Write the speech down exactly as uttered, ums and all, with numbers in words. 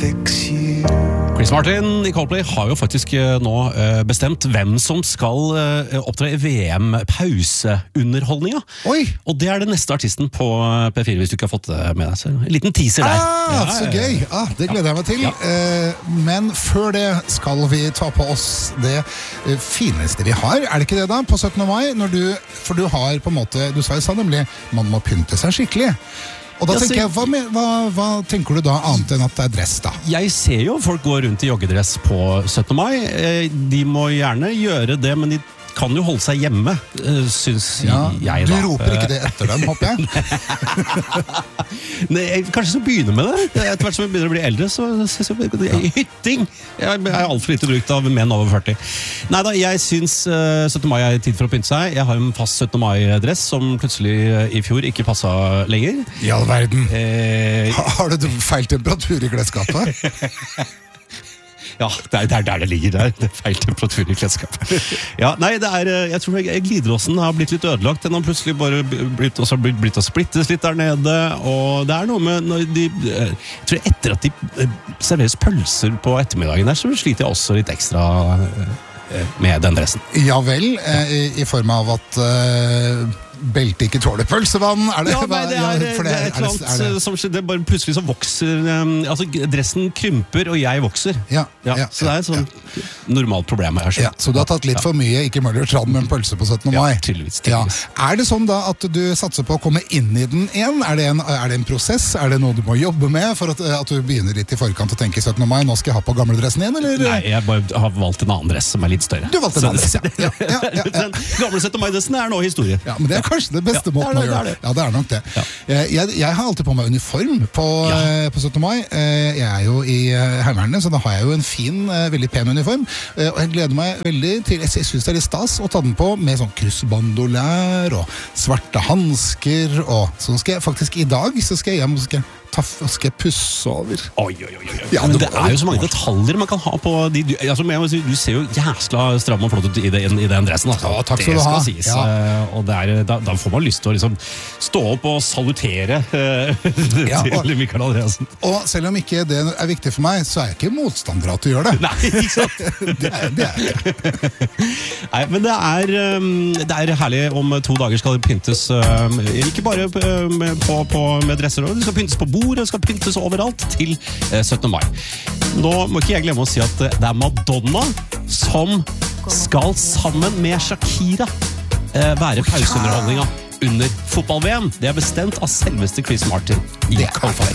fix you. Chris Martin i Coldplay har jo faktisk nå bestemt hvem som skal opptre i V M-pauseunderholdninga. Oi! Og det er den neste artisten på P fire, hvis du ikke har fått det med deg. Så en liten teaser der. Ah, ja, så gøy! Ah, det gleder jeg meg til. Ja. Men før det skal vi ta på oss det fineste vi har. Er det ikke det da, på syttende mai? Når du, for du har på en måte, du sa jo sånn nemlig, man må pynte seg skikkelig. Og da tenker jeg, hva, hva, hva tenker du da annet enn at det er dress da? Jeg ser jo folk gå rundt i joggedress på syttende mai. De må gjerne gjøre det, men de kan jo holde seg hjemme, synes ja, jeg da. Du roper ikke det etter dem, håper jeg? Nei, jeg kanskje så begynner med det. Etter hvert som jeg begynner å bli eldre, så synes jeg hytting. Jeg er alt for lite brukt av menn over førti. Neida, jeg synes syttende mai er tid for å pynte seg. Jeg har en fast syttende mai-dress som plutselig i fjor ikke passet lenger. I all verden. Eh, har du feil temperatur i klesskapet? Ja, det er der det ligger der. Det er feil temperatur i klesskapet. Ja, nei, det er, jeg tror glidelåsen har blitt litt ødelagt. Den har plutselig bare blitt, også blitt, blitt å splittes litt der nede. Og det er noe med, når de, jeg tror etter at de serveres pølser på ettermiddagen der, så sliter jeg også litt ekstra med den dressen. Ja vel, i, i form av at... Uh belte ikke tåler pølsevann er det, ja, nei, det er, ja, for det er, det er et eller annet er det, som det bare plutselig så vokser um, altså dressen krymper og jeg vokser ja, ja, ja, så det er et sånt ja. normalt problem jeg har ja, så du har tatt litt for mye ikke møller tran med en pølse på syttende mai ja, tydeligvis, tydeligvis. Ja. Er det sånn da at du satser på å komme inn i den igjen? Er det en, er det en prosess? Er det noe du må jobbe med for at, at du begynner litt i forkant og tenker syttende mai, nå skal jeg ha på gamledressen igjen, eller? Nei, jeg bare har valgt en annen dress som er litt større. Du valgte en annen dress, ja, ja, ja, ja, ja. Den gamle syttende mai-dressen er nå historie. Ja, men det er kanskje det beste ja, måten det, å gjøre det. Ja, det er nok det. Ja. Jeg, jeg har alltid på meg uniform på, ja. på syttende mai. Jeg er jo i Heimevernet, så da har jeg jo en fin, veldig pen uniform. Og jeg gleder meg veldig til, jeg synes det er litt stas å ta den på med sånn kryssbandolær og svarte handsker. Og så skal jeg faktisk i dag, så skal jeg hjem og skal og skal jeg pusse over. Oi, oi, oi, oi. Ja, men det er jo så mange detaljer man kan ha på de, du, altså, si, du ser jo jæsla stram og flott ut i, det, i den dressen altså. Ja, takk skal du ha sies. Ja. Og det er, da, da får man lyst til å liksom, stå opp og salutere ja, og, til Mikael Andreassen. Og selv om ikke det er viktig for meg, så er jeg ikke motstander at du gjør det. Nei, ikke sant? det, er, det er ikke. Nei, men det er, det er herlig om to dager skal det pyntes ikke bare på, på, med dresser, det skal pyntes på bord, det skal pyntes overalt til syttende mai. Nå må ikke jeg glemme å si at det er Madonna som skal sammen med Shakira være pauseunderholdninga under fotball-V M. Det er bestemt av selveste Chris Martin i Coldplay.